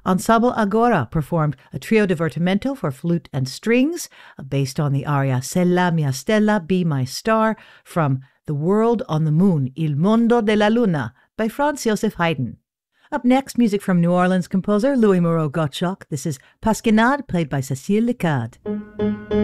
Ensemble Agora performed a trio divertimento for flute and strings, based on the aria Se la mia stella, Be My Star, from The World on the Moon, Il Mondo della Luna, by Franz Joseph Haydn. Up next, music from New Orleans composer Louis Moreau Gottschalk. This is Pasquinade, played by Cécile Lecade.